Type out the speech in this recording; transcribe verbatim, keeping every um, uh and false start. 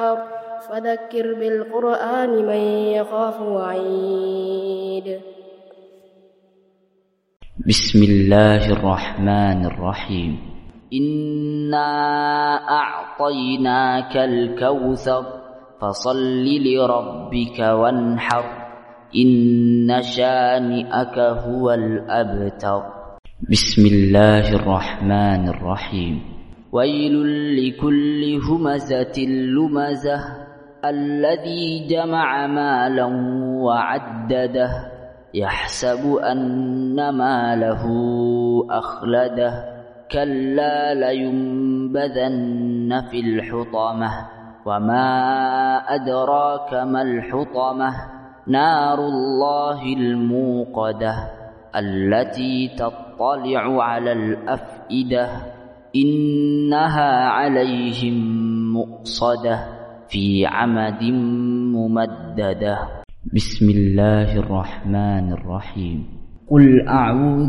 فذكر بالقرآن من يخاف وعيد. بسم الله الرحمن الرحيم. إنا أعطيناك الكوثر فصل لربك وانحر إن شانئك هو الأبتر. بسم الله الرحمن الرحيم. ويل لكل همزة لمزة الذي جمع مالا وعدده يحسب أن ماله أخلده كلا لينبذن في الحطمة وما أدراك ما الحطمة نار الله الموقدة التي تطلع على الأفئدة إنها عليهم مؤصدة في عمد ممددة. بسم الله الرحمن الرحيم. قل أعوذ